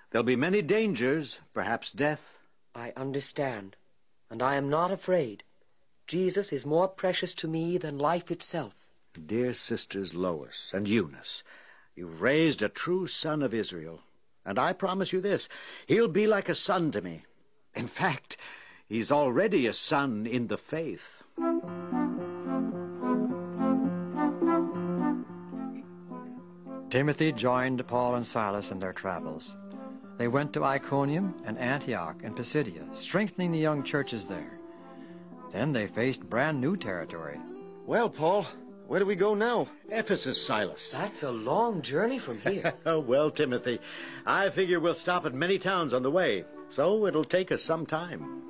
There'll be many dangers, perhaps death. I understand, and I am not afraid. Jesus is more precious to me than life itself. Dear sisters Lois and Eunice, you've raised a true son of Israel, and I promise you this, he'll be like a son to me. In fact, he's already a son in the faith. Timothy joined Paul and Silas in their travels. They went to Iconium and Antioch and Pisidia, strengthening the young churches there. Then they faced brand new territory. Well, Paul, where do we go now? Ephesus, Silas. That's a long journey from here. Well, Timothy, I figure we'll stop at many towns on the way, so it'll take us some time.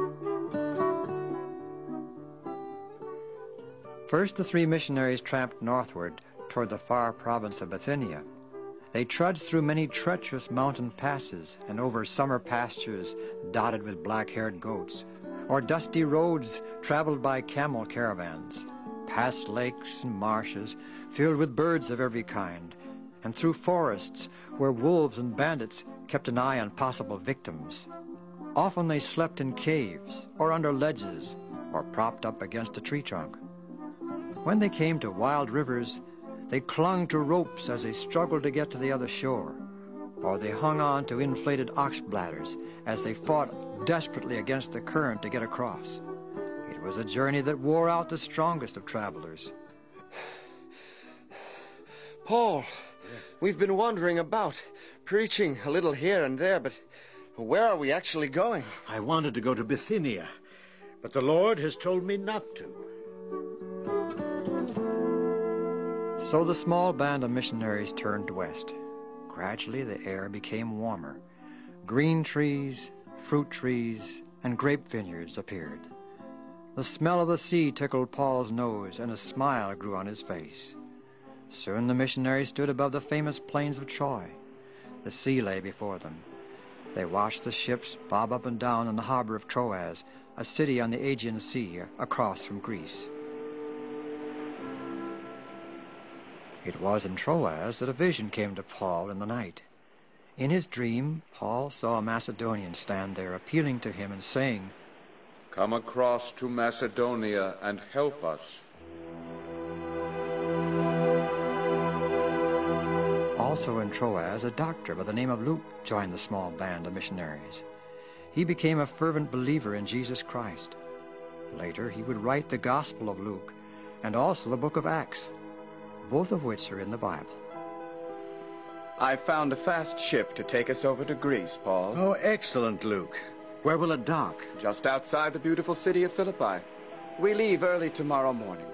First, the three missionaries tramped northward toward the far province of Bithynia. They trudged through many treacherous mountain passes and over summer pastures dotted with black-haired goats, or dusty roads traveled by camel caravans, past lakes and marshes filled with birds of every kind, and through forests where wolves and bandits kept an eye on possible victims. Often they slept in caves or under ledges or propped up against a tree trunk. When they came to wild rivers, they clung to ropes as they struggled to get to the other shore, or they hung on to inflated ox bladders as they fought desperately against the current to get across. It was a journey that wore out the strongest of travelers. Paul, we've been wandering about, preaching a little here and there, but where are we actually going? I wanted to go to Bithynia, but the Lord has told me not to. So the small band of missionaries turned west. Gradually the air became warmer. Green trees, fruit trees, and grape vineyards appeared. The smell of the sea tickled Paul's nose, and a smile grew on his face. Soon the missionaries stood above the famous plains of Troy. The sea lay before them. They watched the ships bob up and down in the harbor of Troas, a city on the Aegean Sea across from Greece. It was in Troas that a vision came to Paul in the night. In his dream, Paul saw a Macedonian stand there appealing to him and saying, "Come across to Macedonia and help us." Also in Troas, a doctor by the name of Luke joined the small band of missionaries. He became a fervent believer in Jesus Christ. Later, he would write the Gospel of Luke and also the book of Acts, both of which are in the Bible. I found a fast ship to take us over to Greece, Paul. Oh, excellent, Luke. Where will it dock? Just outside the beautiful city of Philippi. We leave early tomorrow morning.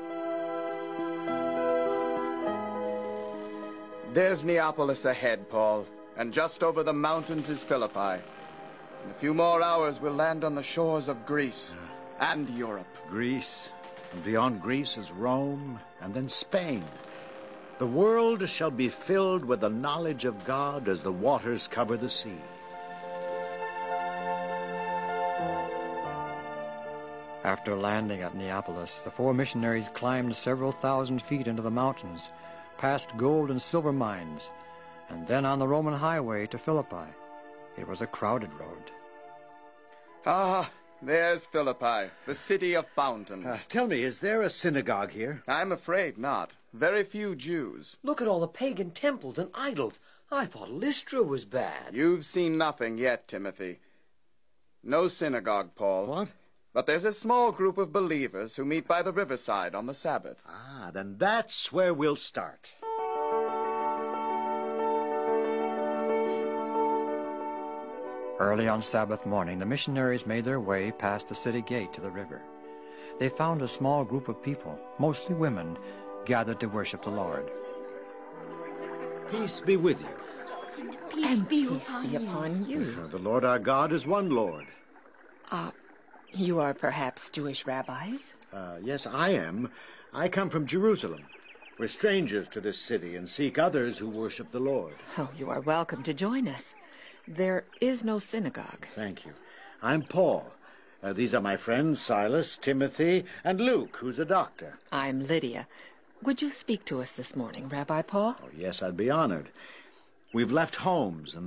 There's Neapolis ahead, Paul, and just over the mountains is Philippi. In a few more hours, we'll land on the shores of Greece and Europe. Greece, and beyond Greece is Rome, and then Spain. The world shall be filled with the knowledge of God as the waters cover the sea. After landing at Neapolis, the four missionaries climbed several thousand feet into the mountains, past gold and silver mines, and then on the Roman highway to Philippi. It was a crowded road. Ah, there's Philippi, the city of fountains. Tell me, is there a synagogue here? I'm afraid not. Very few Jews. Look at all the pagan temples and idols. I thought Lystra was bad. You've seen nothing yet, Timothy. No synagogue, Paul. What? But there's a small group of believers who meet by the riverside on the Sabbath. Ah, then that's where we'll start. Early on Sabbath morning, the missionaries made their way past the city gate to the river. They found a small group of people, mostly women, gathered to worship the Lord. Peace be with you. Peace be upon you. The Lord our God is one Lord. You are perhaps Jewish rabbis? Yes, I am. I come from Jerusalem. We're strangers to this city and seek others who worship the Lord. Oh, you are welcome to join us. There is no synagogue. Thank you. I'm Paul. These are my friends, Silas, Timothy, and Luke, who's a doctor. I'm Lydia. Would you speak to us this morning, Rabbi Paul? Oh, yes, I'd be honored. We've left homes and